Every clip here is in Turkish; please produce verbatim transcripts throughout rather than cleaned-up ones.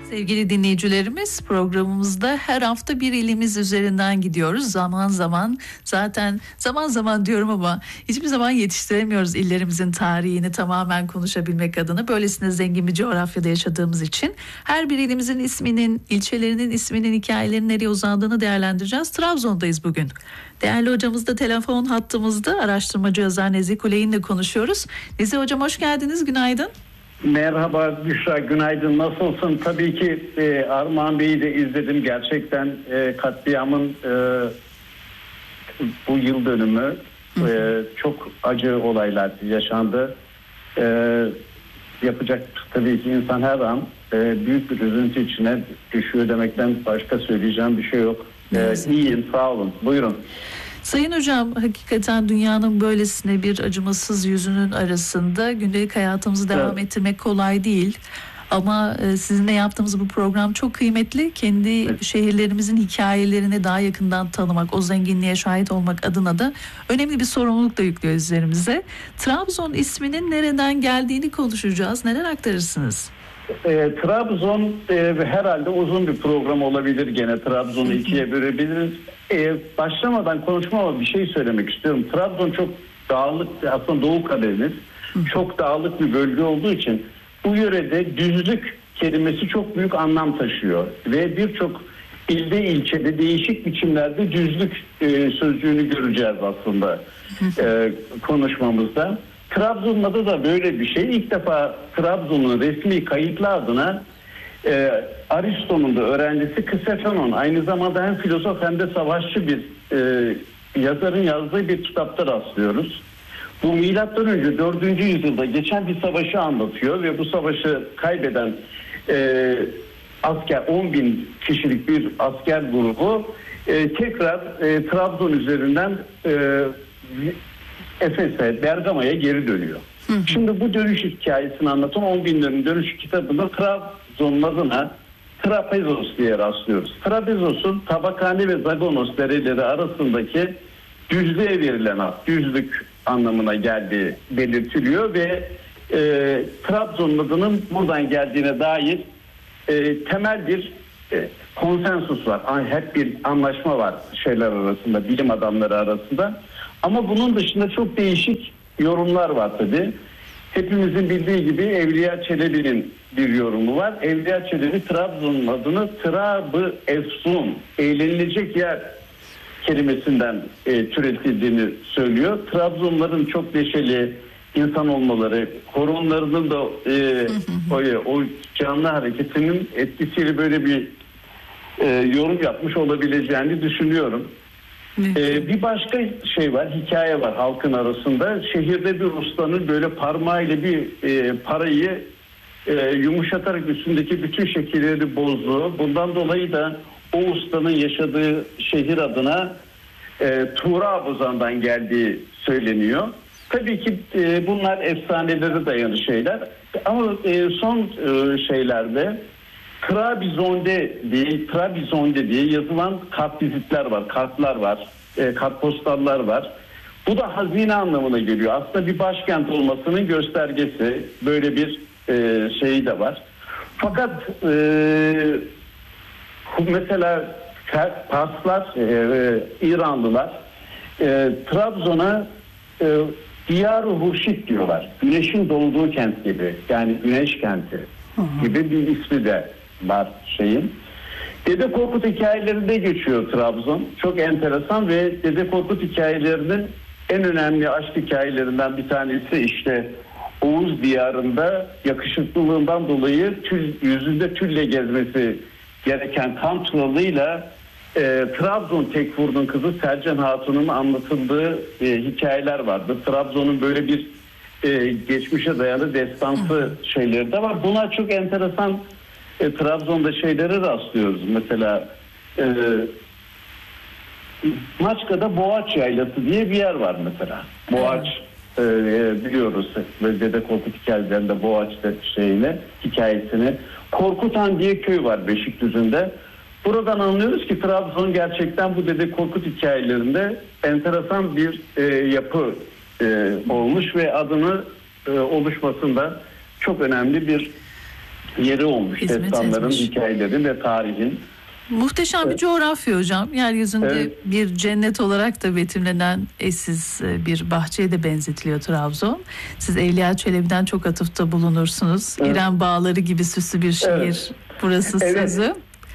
Sevgili dinleyicilerimiz, programımızda her hafta bir ilimiz üzerinden gidiyoruz. Zaman zaman zaten zaman zaman diyorum ama hiçbir zaman yetiştiremiyoruz illerimizin tarihini tamamen konuşabilmek adına. Böylesine zengin bir coğrafyada yaşadığımız için her bir ilimizin isminin, ilçelerinin isminin, hikayelerinin nereye uzandığını değerlendireceğiz. Trabzon'dayız bugün. Değerli hocamız da telefon hattımızda, araştırmacı yazar Nezih Kuley'inle konuşuyoruz. Nezih hocam hoş geldiniz, günaydın. Merhaba Büşra, günaydın. Nasılsın? Tabii ki e, Armağan Bey'i de izledim. Gerçekten e, katliamın e, bu yıl dönümü e, çok acı olaylar yaşandı. E, yapacak tabii ki insan her an e, büyük bir üzüntü içine düşüyor demekten başka söyleyeceğim bir şey yok. E, iyiyim, sağ olun. Buyurun. Sayın hocam, hakikaten dünyanın böylesine bir acımasız yüzünün arasında gündelik hayatımızı devam evet. ettirmek kolay değil. Ama sizinle yaptığımız bu program çok kıymetli. Kendi evet. şehirlerimizin hikayelerini daha yakından tanımak, o zenginliğe şahit olmak adına da önemli bir sorumluluk da yüklüyor üzerimize. Trabzon isminin nereden geldiğini konuşacağız. Neler aktarırsınız? E, Trabzon e, herhalde uzun bir program olabilir gene. Trabzon'u ikiye bölebiliriz. E, başlamadan konuşmama bir şey söylemek istiyorum. Trabzon çok dağlık, aslında Doğu Karadeniz çok dağlık bir bölge olduğu için bu yörede düzlük kelimesi çok büyük anlam taşıyor. Ve birçok ilde, ilçede değişik biçimlerde düzlük e, sözcüğünü göreceğiz aslında e, konuşmamızda. Trabzon'un adı da böyle bir şey. İlk defa Trabzon'un resmi kayıtlı adına e, Aristo'nun da öğrencisi Kısefenon, aynı zamanda hem filozof hem de savaşçı bir e, yazarın yazdığı bir kitapta rastlıyoruz. Bu milattan önce dördüncü yüzyılda geçen bir savaşı anlatıyor ve bu savaşı kaybeden e, asker, on bin kişilik bir asker grubu e, tekrar e, Trabzon üzerinden e, Efes'e, Bergama'ya geri dönüyor. Hı hı. Şimdi bu dönüş hikayesini anlatan on binlerin dönüş kitabında Trabzon'un adına Trapezos diye rastlıyoruz. Trapezos'un Tabakhane ve Zagonos dereleri arasındaki düzlüğe verilen ad, düzlük anlamına geldiği belirtiliyor ve e, Trabzon'un adının buradan geldiğine dair e, temel bir e, konsensus var. Hep bir anlaşma var şeyler arasında, bilim adamları arasında. Ama bunun dışında çok değişik yorumlar var tabii. Hepimizin bildiği gibi Evliya Çelebi'nin bir yorumu var. Evliya Çelebi Trabzon'un adını Trab-ı Efsun, eğlenilecek yer kelimesinden e, türetildiğini söylüyor. Trabzonların çok neşeli insan olmaları, koronlarının da e, o, o canlı hareketinin etkisiyle böyle bir e, yorum yapmış olabileceğini düşünüyorum. Ee, bir başka şey var, hikaye var halkın arasında. Şehirde bir ustanın böyle parmağıyla bir e, parayı e, yumuşatarak üstündeki bütün şekilleri bozduğu. Bundan dolayı da o ustanın yaşadığı şehir adına e, Tuğra Bozan'dan geldiği söyleniyor. Tabii ki e, bunlar efsanelere dayalı şeyler. Ama e, son e, şeylerde Trabzon'de diye, Trabzon'de diye yazılan kartvizitler var, kartlar var, e, kartpostallar var. Bu da hazine anlamına geliyor. Aslında bir başkent olmasının göstergesi. Böyle bir e, şey de var. Fakat e, mesela Parslar, e, İranlılar e, Trabzon'a e, Diyar-ı Hurşit diyorlar. Güneşin doğduğu kent gibi. Yani güneş kenti gibi bir ismi de var şeyin. Dede Korkut hikayelerinde geçiyor Trabzon. Çok enteresan ve Dede Korkut hikayelerinin en önemli aşk hikayelerinden bir tanesi işte Oğuz diyarında yakışıklılığından dolayı tül, yüzünde tülle gezmesi gereken kan Turalı'yla e, Trabzon Tekfur'un kızı Selcan Hatun'un anlatıldığı e, hikayeler vardı. Trabzon'un böyle bir e, geçmişe dayalı destansı şeyleri de var. Bunlar çok enteresan. E, Trabzon'da şeylere rastlıyoruz. Mesela e, Maçka'da Boğaç Yaylası diye bir yer var mesela. Boğaç e, biliyoruz. Dede Korkut hikayelerinde Boğaç şeyini, hikayesini. Korkutan diye köy var Beşikdüzü'nde. Buradan anlıyoruz ki Trabzon gerçekten bu Dede Korkut hikayelerinde enteresan bir e, yapı e, olmuş ve adını e, oluşmasında çok önemli bir yeri olmuş. Hizmet Destanların, etmiş. hikayeleri ve tarihin. Muhteşem bir coğrafya hocam. Yeryüzünde Evet. bir cennet olarak da betimlenen eşsiz bir bahçeye de benzetiliyor Trabzon. Siz Evliya Çelebi'den çok atıfta bulunursunuz. Evet. İrem Bağları gibi süslü bir şehir. Evet. Burası Evet. sözü.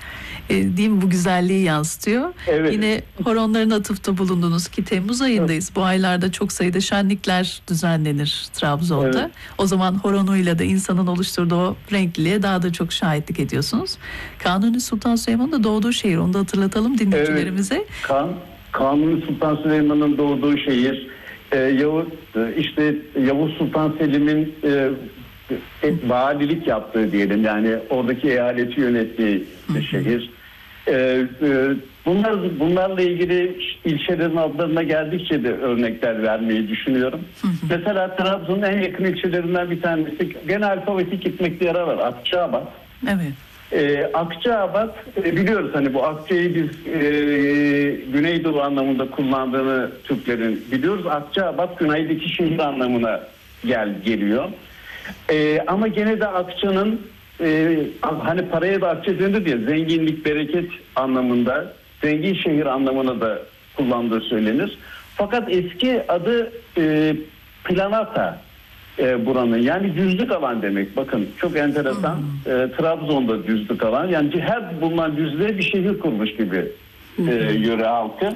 E, değil mi? Bu güzelliği yansıtıyor. Evet. Yine horonların atıfta bulundunuz ki Temmuz ayındayız. Bu aylarda çok sayıda şenlikler düzenlenir Trabzon'da. Evet. O zaman horonuyla da insanın oluşturduğu o renkliliğe daha da çok şahitlik ediyorsunuz. Kanuni Sultan Süleyman'ın da doğduğu şehir. Onu da hatırlatalım dinleyicilerimize. Evet. Kan, Kanuni Sultan Süleyman'ın doğduğu şehir. Ee, Yavuz, işte Yavuz Sultan Selim'in e, e, valilik yaptığı diyelim. Yani oradaki eyaleti yönettiği bir şehir. Ee, e, bunlar bunlarla ilgili ilçelerin adlarına geldikçe de örnekler vermeyi düşünüyorum. Mesela Trabzon'un en yakın ilçelerinden bir tanesi, gene alfabetik gitmekte yarar var, Akçaabat. Evet. Ee, Akçaabat, e, biliyoruz hani bu Akça'yı biz e, Güneydoğu anlamında kullandığını Türklerin biliyoruz. Akçaabat güneydeki şehir anlamına gel geliyor. E, ama gene de Akça'nın e, hani paraya da Akça denir diye zenginlik, bereket anlamında, zengin şehir anlamına da kullandığı söylenir. Fakat eski adı e, Planata. E, buranın yani düzlük alan demek. Bakın çok enteresan. E, Trabzon'da düzlük alan. Yani her bulunan düzlüğe bir şehir kurmuş gibi e, yöre halkı.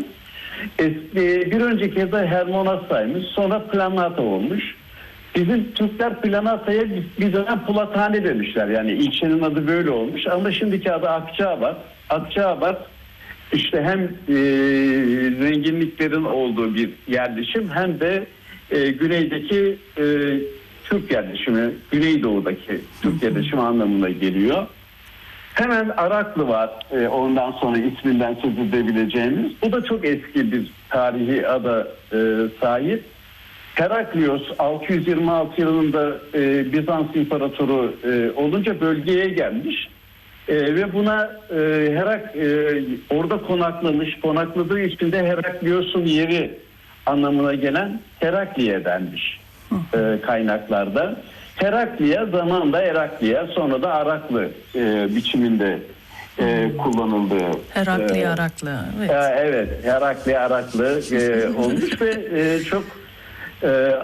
Eski, bir önceki adı Hermonasa'ymış. Sonra Planata olmuş. Bizim Türkler Planata'ya bir, bir dönem Pulathane demişler. Yani ilçenin adı böyle olmuş. Ama şimdiki adı Akçaabat. Akçaabat işte hem e, zenginliklerin olduğu bir yerleşim hem de e, güneydeki e, Türk yerleşimi, Güneydoğu'daki Türk yerleşimi anlamına geliyor. Hemen Araklı var e, ondan sonra isminden söz edebileceğimiz. Bu da çok eski bir tarihi ada e, sahip. Heraklios altı yüz yirmi altı yılında e, Bizans İmparatoru e, olunca bölgeye gelmiş. E, ve buna e, Herak e, orada konaklamış, konakladığı için de Heraklios'un yeri anlamına gelen Herakliye denmiş e, kaynaklarda. Herakliye zamanla Herakliye, sonra da Araklı e, biçiminde e, kullanıldığı. Herakli e, Araklı. Evet. e, evet, Herakli Araklı e, olmuş ve e, çok e,